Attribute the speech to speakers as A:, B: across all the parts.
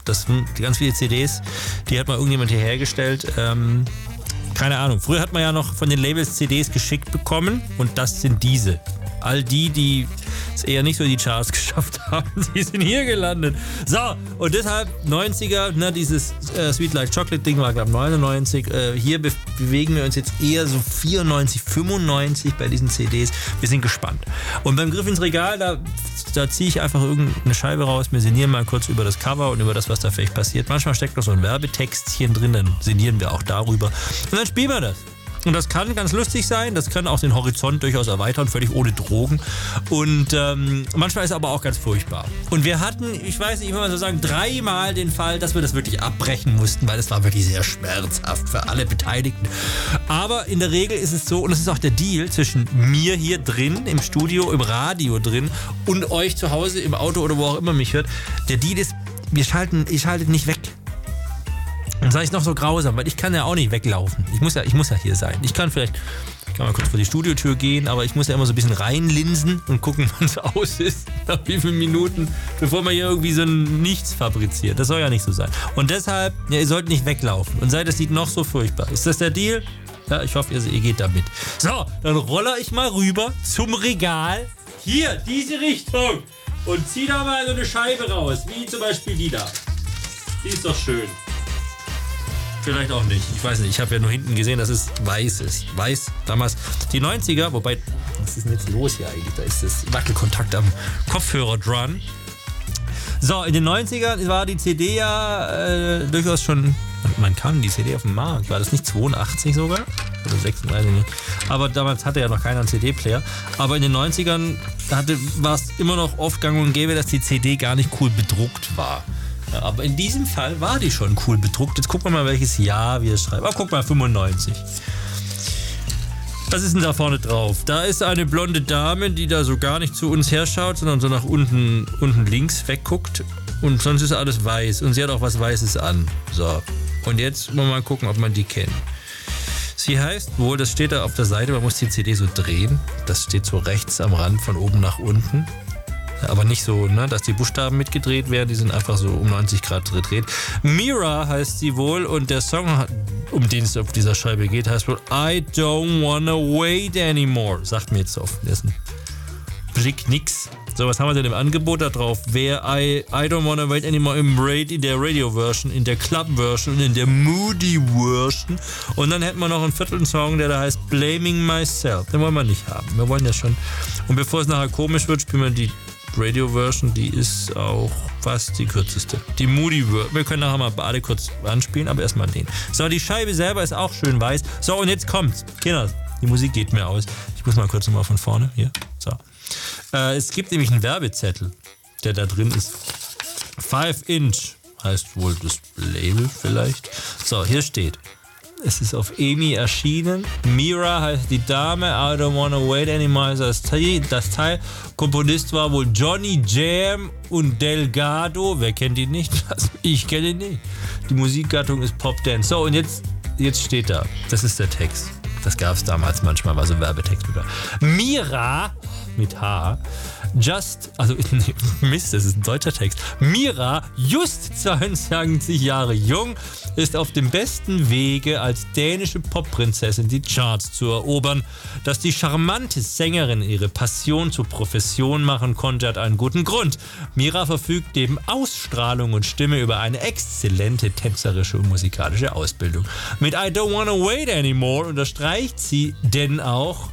A: Das sind ganz viele CDs, die hat mal irgendjemand hier hergestellt. Keine Ahnung. Früher hat man ja noch von den Labels CDs geschickt bekommen und das sind diese. All die es eher nicht so in die Charts geschafft haben, die sind hier gelandet. So, und deshalb 90er, ne, dieses Sweet Like Chocolate Ding war, glaube ich, 99. Hier bewegen wir uns jetzt eher so 94, 95 bei diesen CDs. Wir sind gespannt. Und beim Griff ins Regal, da ziehe ich einfach irgendeine Scheibe raus. Wir sinnieren mal kurz über das Cover und über das, was da vielleicht passiert. Manchmal steckt noch so ein Werbetextchen drin, dann sinnieren wir auch darüber. Und dann spielen wir das. Und das kann ganz lustig sein, das kann auch den Horizont durchaus erweitern, völlig ohne Drogen. Und manchmal ist es aber auch ganz furchtbar. Und wir hatten, ich weiß nicht, ich will mal so sagen, 3-mal den Fall, dass wir das wirklich abbrechen mussten, weil es war wirklich sehr schmerzhaft für alle Beteiligten. Aber in der Regel ist es so, und das ist auch der Deal zwischen mir hier drin, im Studio, im Radio drin und euch zu Hause im Auto oder wo auch immer mich hört, der Deal ist, ihr schaltet nicht weg. Und sei es noch so grausam, weil ich kann ja auch nicht weglaufen. Ich muss ja hier sein. Ich kann mal kurz vor die Studiotür gehen, aber ich muss ja immer so ein bisschen reinlinsen und gucken, wann es aus ist, nach wie vielen Minuten, bevor man hier irgendwie so ein Nichts fabriziert. Das soll ja nicht so sein. Und deshalb, ja, ihr sollt nicht weglaufen. Und sei das sieht noch so furchtbar. Ist das der Deal? Ja, ich hoffe, ihr geht damit. So, dann roller ich mal rüber zum Regal. Hier, diese Richtung. Und zieh da mal so eine Scheibe raus, wie zum Beispiel die da. Die ist doch schön. Vielleicht auch nicht. Ich weiß nicht. Ich habe ja nur hinten gesehen, dass es weiß ist. Weiß damals. Die 90er, wobei, was ist denn jetzt los hier eigentlich? Da ist das Wackelkontakt am Kopfhörer dran. So, in den 90ern war die CD ja durchaus schon, man kann die CD auf dem Markt. War das nicht 82 sogar? Oder 36 nicht. Aber damals hatte ja noch keiner einen CD-Player. Aber in den 90ern war es immer noch oft gang und gäbe, dass die CD gar nicht cool bedruckt war. Ja, aber in diesem Fall war die schon cool bedruckt. Jetzt gucken wir mal, welches Jahr wir schreiben. Guck mal, 95. Was ist denn da vorne drauf? Da ist eine blonde Dame, die da so gar nicht zu uns herschaut, sondern so nach unten links wegguckt. Und sonst ist alles weiß. Und sie hat auch was Weißes an. So. Und jetzt wollen wir mal gucken, ob man die kennt. Sie heißt wohl, das steht da auf der Seite, man muss die CD so drehen. Das steht so rechts am Rand von oben nach unten. Aber nicht so, ne, dass die Buchstaben mitgedreht werden, die sind einfach so um 90 Grad gedreht. Mira heißt sie wohl und der Song, um den es auf dieser Scheibe geht, heißt wohl I Don't Wanna Wait Anymore. Sagt mir jetzt auf den ersten Blick nix. So, was haben wir denn im Angebot da drauf? Wer I Don't Wanna Wait Anymore in der Radio-Version, in der Club-Version und in der Moody-Version. Und dann hätten wir noch einen vierten Song, der da heißt Blaming Myself. Den wollen wir nicht haben. Wir wollen ja schon. Und bevor es nachher komisch wird, spielen wir die Radio-Version, die ist auch fast die kürzeste. Die Moody-Version. Wir können nachher mal alle kurz anspielen, aber erstmal den. So, die Scheibe selber ist auch schön weiß. So, und jetzt kommt's. Kinder, die Musik geht mir aus. Ich muss mal kurz nochmal von vorne. Hier. So. Es gibt nämlich einen Werbezettel, der da drin ist. 5 Inch heißt wohl das Label vielleicht. So, hier steht. Es ist auf EMI erschienen. Mira heißt die Dame. I Don't Wanna Wait Anymore ist das Teil. Komponist war wohl Johnny Jam und Delgado. Wer kennt ihn nicht? Ich kenne ihn nicht. Die Musikgattung ist Pop Dance. So, und jetzt steht da. Das ist der Text. Das gab es damals manchmal, war so ein Werbetext wieder. Mira mit H. Mist, das ist ein deutscher Text. Mira, just 22 Jahre jung, ist auf dem besten Wege, als dänische Popprinzessin die Charts zu erobern. Dass die charmante Sängerin ihre Passion zur Profession machen konnte, hat einen guten Grund. Mira verfügt neben Ausstrahlung und Stimme über eine exzellente tänzerische und musikalische Ausbildung. Mit I Don't Wanna Wait Anymore unterstreicht sie denn auch,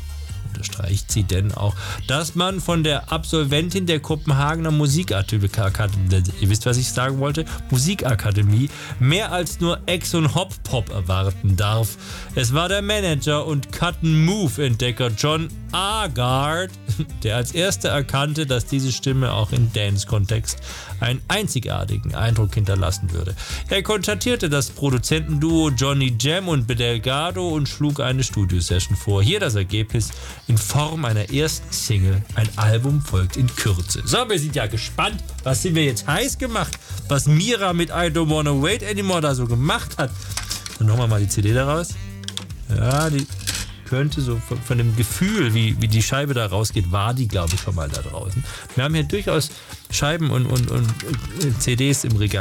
A: dass man von der Absolventin der Kopenhagener Musikakademie, ihr wisst, was ich sagen wollte, Musikakademie, mehr als nur Ex- und Hop-Pop erwarten darf. Es war der Manager und Cut-and-Move-Entdecker John Agard, der als erster erkannte, dass diese Stimme auch im Dance-Kontext einen einzigartigen Eindruck hinterlassen würde. Er kontaktierte das Produzentenduo Johnny Jam und Delgado und schlug eine Studiosession vor. Hier das Ergebnis in Form einer ersten Single. Ein Album folgt in Kürze. So, wir sind ja gespannt. Was sind wir jetzt heiß gemacht? Was Mira mit I Don't Wanna Wait Anymore da so gemacht hat. Dann nochmal mal die CD da raus. Ja, die könnte so von dem Gefühl, wie die Scheibe da rausgeht, war die, glaube ich, schon mal da draußen. Wir haben hier durchaus Scheiben und CDs im Regal.